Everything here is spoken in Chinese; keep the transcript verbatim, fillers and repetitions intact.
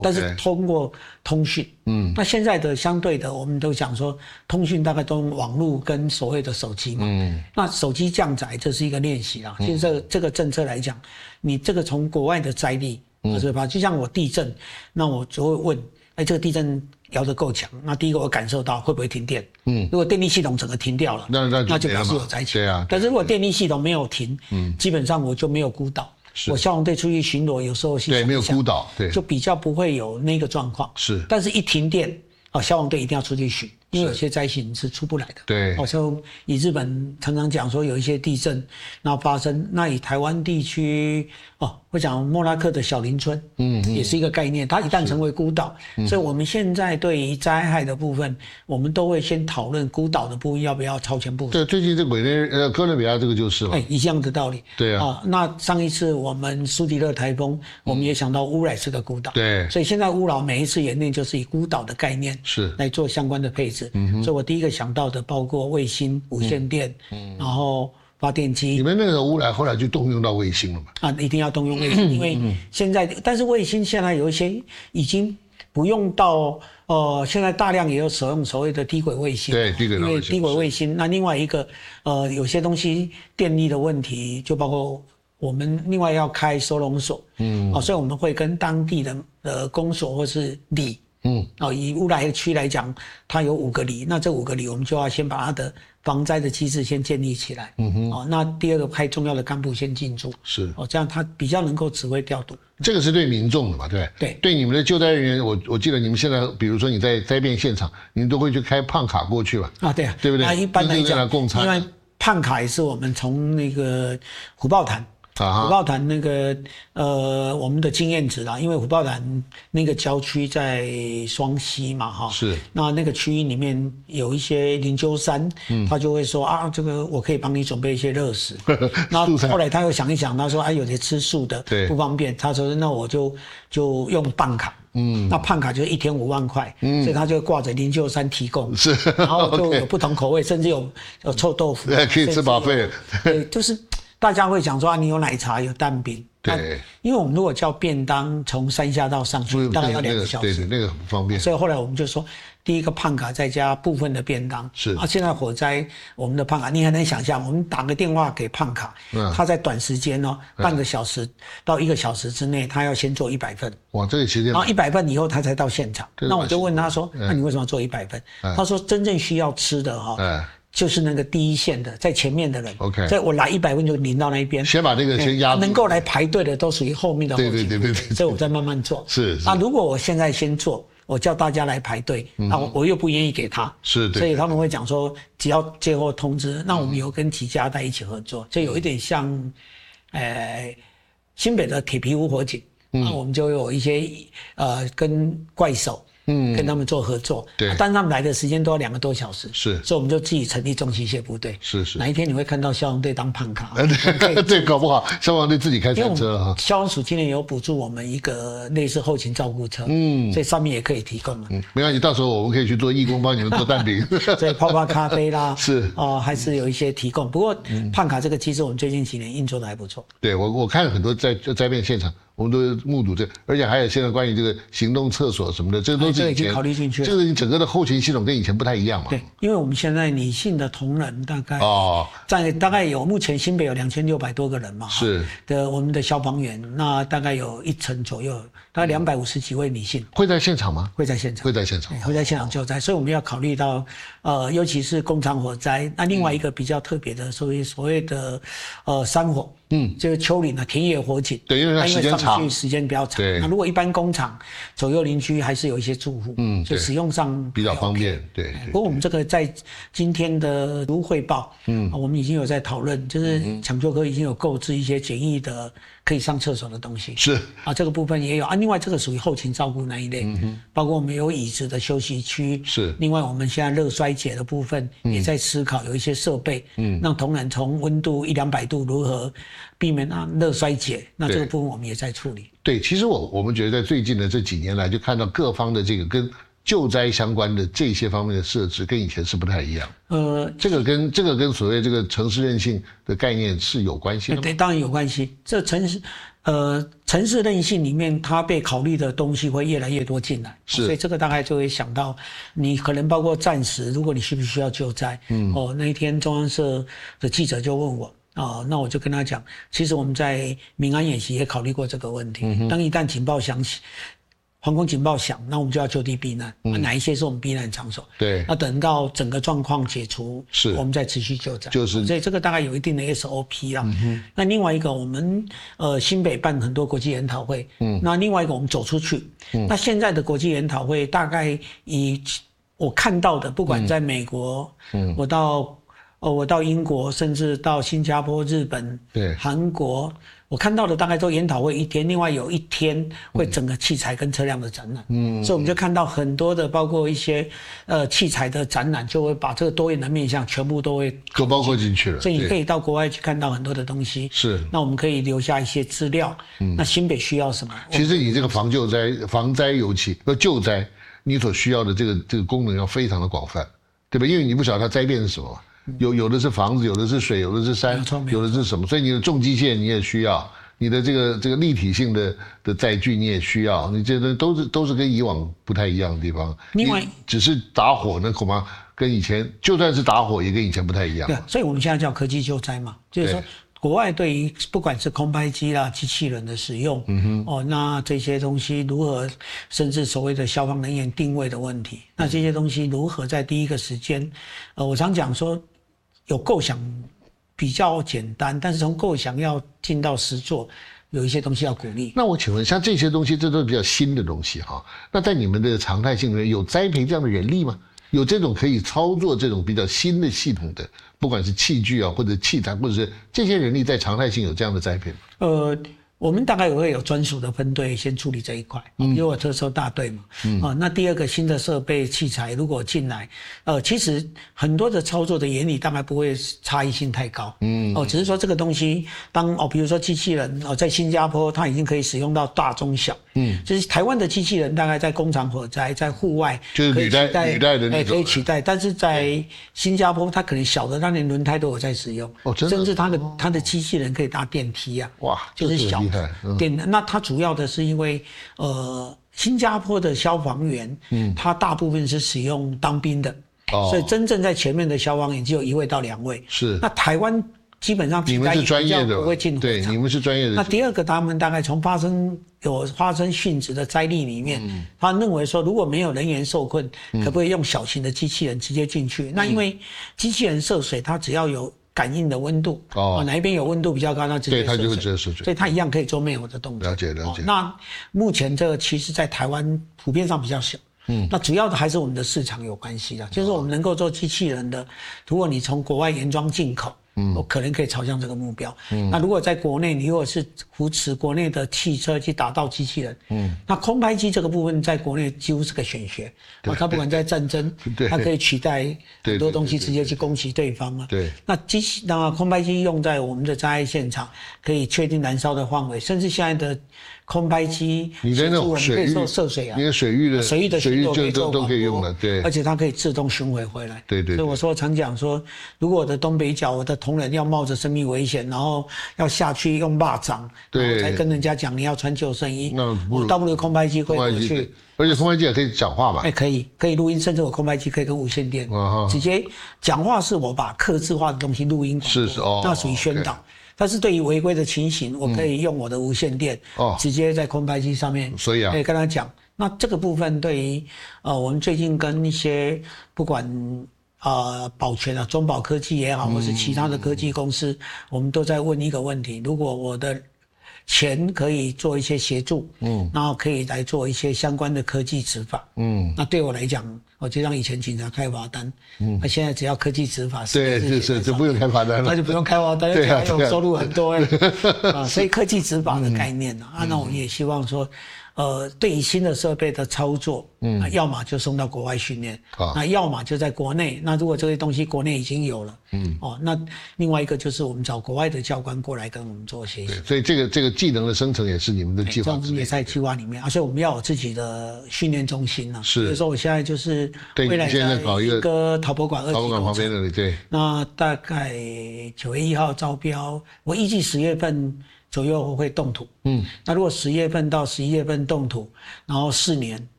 但是通过通讯，嗯，那现在的相对的，我们都讲说，通讯大概都用网络跟所谓的手机嘛，嗯，那手机降载这是一个练习啦。其实这个这个政策来讲，你这个从国外的灾力，嗯，是吧？就像我地震，那我就会问，哎，这个地震摇得够强，那第一个我感受到会不会停电？嗯，如果电力系统整个停掉了， 那那 就, 那就表示有灾情。 对啊， 但是如果电力系统没有停，嗯，基本上我就没有孤岛。我消防队出去巡逻，有时候是对没有孤岛，对， 就比较不会有那个状况。 是， 但是一停电，啊，消防队一定要出去巡，因为有些灾情是出不来的。 对， 好像以日本常常讲说有一些地震，然后发生，那以台湾地区哦，我讲莫拉克的小林村，嗯，也是一个概念。它一旦成为孤岛，所以我们现在对于灾害的部分，我们都会先讨论孤岛的部分要不要超前部署。 对，最近这委内呃哥伦比亚这个就是了， 哎，一样的道理。 对啊， 啊，那上一次我们苏迪勒台风，我们也想到乌来是个孤岛， 对， 所以现在乌老每一次演练就是以孤岛的概念是来做相关的配置。嗯，所以我第一个想到的包括卫星、无线电，嗯，然后发电机。 你们那个乌来后来就动用到卫星了嘛？ 啊，一定要动用卫星，因为现在，但是卫星现在有一些已经不用到，呃，现在大量也有使用所谓的低轨卫星， 对，低轨卫星， 因为低轨卫星。那另外一个，呃，有些东西电力的问题，就包括我们另外要开收容所，嗯，啊，所以我们会跟当地的呃公所或是里。嗯，哦，以乌来区来讲，它有五个里，那这五个里我们就要先把它的防灾的机制先建立起来。嗯哼，哦，那第二个派重要的干部先进驻， 是， 哦，这样他比较能够指挥调度。 这个是对民众的嘛，对对， 对你们的救灾人员，我我记得你们现在，比如说你在灾变现场，你们都会去开胖卡过去吧？ 啊，对啊， 对不对？ 啊，一般来讲， 共餐， 因为胖卡也是我们从那个虎豹潭。虎豹潭那个呃，我们的经验值啦，因为虎豹潭那个郊区在双溪嘛，哈， 是， 那那个区域里面有一些灵鹫山，嗯，他就会说啊，这个我可以帮你准备一些热食。那后来他又想一想，他说啊，有些吃素的不方便，他说那我就就用棒卡。嗯，那胖卡就是一天五万块，嗯，所以他就挂着灵鹫山提供， 是， 然后就有不同口味，甚至有有臭豆腐， 对，可以吃饱费， 对，就是。大家会讲说啊，你有奶茶有蛋饼， 对， 因为我们如果叫便当从山下到上去，大概要两个小时， 对对，那个很不方便。 所以后来我们就说，第一个胖卡再加部分的便当， 是啊。现在火灾，我们的胖卡，你很难想象，我们打个电话给胖卡，嗯，他在短时间哦，半个小时到一个小时之内，他要先做一百份。 哇，这个时间， 然后一百份以后他才到现场。那我就问他说，那你为什么要做一百份？他说真正需要吃的哈。就是那个第一线的，在前面的人 ，OK， 所以我来一百份就领到那一边， 先把这个先压住， 能够来排队的都属于后面的后勤， 对对对对， 所以我再慢慢做。 是， 那如果我现在先做，我叫大家来排队，那我我又不愿意给他， 是， 所以他们会讲说，只要接获通知，那我们有跟几家在一起合作，就有一点像，呃，新北的铁皮屋火警，那我们就有一些呃跟怪手。嗯，跟他们做合作， 对， 但是他们来的时间都要两个多小时， 是， 所以我们就自己成立重机械部队， 是是。 哪一天你会看到消防队当胖卡？ 对，搞不好消防队自己开餐车啊。 消防署今年有补助我们一个类似后勤照顾车，嗯，所以上面也可以提供了。 嗯，没关系，到时候我们可以去做义工，帮你们做蛋饼， 所以泡泡咖啡啦， 是哦、呃，还是有一些提供。不过胖卡这个机制，我们最近几年运作的还不错。 对我我看很多在灾变现场。我们都目睹这，而且还有现在关于这个行动厕所什么的，这都是以前考虑进去。 这个整个的后勤系统跟以前不太一样嘛。 对，因为我们现在女性的同仁大概哦，在大概有目前新北有两千六百多个人嘛， 是的我们的消防员，那大概有一成左右，大概两百五十几位女性。 会在现场吗？ 会在现场， 会在现场， 会在现场救灾，所以我们要考虑到，呃，尤其是工厂火灾，那另外一个比较特别的，所谓所谓的呃山火。嗯，就是丘陵啊，田野火警， 对，因为它时间长， 时间比较长。 对， 那如果一般工厂左右邻居还是有一些住户，嗯，就使用上比较方便。对， 不过我们这个在今天的如汇报，嗯，我们已经有在讨论，就是抢救科已经有购置一些简易的可以上厕所的东西。 是啊，这个部分也有啊。另外，这个属于后勤照顾那一类，嗯包括我们有椅子的休息区。 是。 另外，我们现在热衰竭的部分也在思考有一些设备，嗯，让同仁从温度一两百度如何避免啊热衰竭，那这个部分我们也在处理。 对，其实我我们觉得在最近的这几年来，就看到各方的这个跟救灾相关的这些方面的设置，跟以前是不太一样。呃，这个跟这个跟所谓这个城市韧性的概念是有关系的吗？ 对，当然有关系。这城市，呃， 城市韧性里面，它被考虑的东西会越来越多进来， 是， 所以这个大概就会想到，你可能包括战时，如果你需不需要救灾，嗯，哦，那一天中央社的记者就问我，哦，那我就跟他讲，其实我们在民安演习也考虑过这个问题，嗯、当一旦警报响起。防空警报响，那我们就要就地避难。嗯、哪一些是我们避难场所？ 对。 那等到整个状况解除， 是， 我们再持续救灾。 就是， 所以这个大概有一定的 S O P 啦。嗯、那另外一个，我们呃新北办很多国际研讨会。嗯。那另外一个，我们走出去。嗯。那现在的国际研讨会，大概以我看到的，不管在美国，嗯，我到哦我到英国，甚至到新加坡、日本、 对， 韩国。我看到的大概都研讨会一天，另外有一天会整个器材跟车辆的展览，嗯，所以我们就看到很多的，包括一些呃器材的展览，就会把这个多元的面向全部都会都包括进去了。 所以你可以到国外去看到很多的东西， 是。 那我们可以留下一些资料。嗯，那新北需要什么？ 其实你这个防救灾、防灾尤其要救灾，你所需要的这个这个功能要非常的广泛，对吧？因为你不晓得它灾变是什么。有有的是房子，有的是水，有的是山，有的是什么？所以你的重机械你也需要，你的这个这个立体性的的载具你也需要，你这个都是都是跟以往不太一样的地方。 另外， 只是打火呢，恐怕跟以前就算是打火也跟以前不太一样。 对，所以我们现在叫科技救灾嘛，就是说国外对于不管是空拍机啦、机器人的使用，嗯哼，哦，那这些东西如何，甚至所谓的消防人员定位的问题，那这些东西如何在第一个时间，呃，我常讲说。有构想比较简单，但是从构想要进到实作，有一些东西要鼓励。 那我请问，像这些东西，这都是比较新的东西哈。那在你们的常态性里面，有栽培这样的人力吗？有这种可以操作这种比较新的系统的，不管是器具啊，或者器材，或者是这些人力在常态性有这样的栽培吗？ 呃。我们大概也会有专属的分队先处理这一块，因为我特搜大队嘛。嗯、啊，那第二个新的设备器材如果进来，呃，其实很多的操作的原理大概不会差异性太高。嗯，哦，只是说这个东西，当哦，比如说机器人哦，在新加坡它已经可以使用到大中小。嗯，就是台湾的机器人大概在工厂火灾、在户外就是履带履带的那种， 可以取代，但是在新加坡它可能小的那连轮胎都有在使用。 哦，真的。 甚至它的它的机器人可以搭电梯啊。 哇， 就是小。 嗯、 电那它主要的是因为呃新加坡的消防员，嗯，他大部分是使用当兵的，哦，所以真正在前面的消防员只有一位到两位。 是。 那台湾基本上你们是专业的， 不会进火场。 对，你们是专业的。 那第二个，他们大概从发生有发生殉职的灾例里面，嗯、他认为说如果没有人员受困，嗯、可不可以用小型的机器人直接进去？嗯、那因为机器人涉水，它只要有感应的温度，哦，哪一边有温度比较高，那直接对它就会直接涉水， 所以它一样可以做灭火的动作。 了解了解。 哦、那目前这个其实在台湾普遍上比较小，嗯，那主要的还是我们的市场有关系的，就是我们能够做机器人的，如果你从国外原装进口。嗯，我可能可以朝向这个目标。嗯，那如果在国内，你如果是扶持国内的汽车去打造机器人，嗯，那空拍机这个部分在国内几乎是个选学。哦，它不管在战争，它可以取代很多东西，直接去攻击对方啊。 对。 那机器，那空拍机用在我们的灾害现场，可以确定燃烧的范围，甚至现在的空拍机， 你的那种水域涉水啊， 你的水域的水域的水域就都都可以用了，对。 而且它可以自动巡回回来。 对对。 所以我说常讲说，如果我的东北角，我的同仁要冒着生命危险，然后要下去用蚂蚱，然后才跟人家讲你要穿救生衣。 那我倒不如空拍机会回去， 而且空拍机也可以讲话吧？ 哎，可以，可以录音，甚至我空拍机可以跟无线电直接讲话。是我把客制化的东西录音广播， 是是哦， 那属于宣导。但是对于违规的情形，我可以用我的无线电哦，直接在空拍机上面， 所以啊， 可以跟他讲。那这个部分对于呃，我们最近跟一些不管。呃，保全啊，中保科技也好，或是其他的科技公司，嗯、我们都在问一个问题：如果我的钱可以做一些协助，嗯，然后可以来做一些相关的科技执法，嗯，那对我来讲，我就让以前警察开罚单，嗯，那现在只要科技执法， 对，是是，就不用开罚单了， 那就不用开罚单， 对啊， 有收入很多哎，啊，所以科技执法的概念呢、啊，嗯、啊，那我们也希望说。呃，对于新的设备的操作，嗯，要么就送到国外训练，啊，那要么就在国内。那如果这些东西国内已经有了，嗯，哦，那另外一个就是我们找国外的教官过来跟我们做学习。 所以这个这个技能的生成也是你们的计划之内， 也在计划里面啊。所以我们要有自己的训练中心啊。 是， 比如说我现在就是未来在搞一个陶博馆二期陶博馆旁边那里，对。 那大概九月一号招标，我预计十月份。 左右会动土。嗯，那如果十月份到十一月份动土，然后四年，